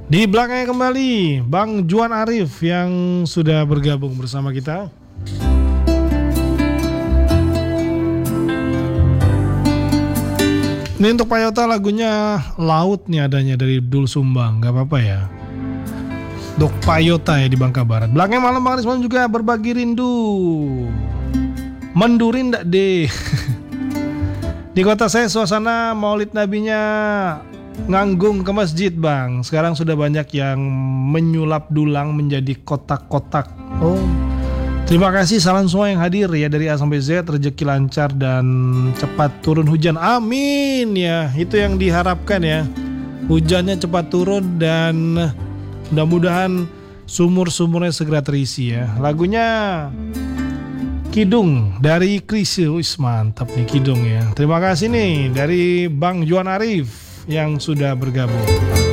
Di belakangnya kembali Bang Juan Arif yang sudah bergabung bersama kita. Ini untuk Pak Yota lagunya Laut nih adanya dari Dul Sumbang. Gak apa-apa ya. Untuk Pak Yota ya di Bangka Barat. Belakangnya malam Bang Risman juga berbagi rindu. Mendurin ndak deh. Di kota saya suasana Maulid Nabinya nganggung ke masjid Bang. Sekarang sudah banyak yang menyulap dulang menjadi kotak-kotak. Oh, terima kasih salam semua yang hadir ya dari A sampai Z. Rezeki lancar dan cepat turun hujan. Amin ya. Itu yang diharapkan ya. Hujannya cepat turun dan mudah-mudahan sumur-sumurnya segera terisi ya. Lagunya Kidung dari Krisye. Mantap nih Kidung ya. Terima kasih nih dari Bang Juan Arif yang sudah bergabung.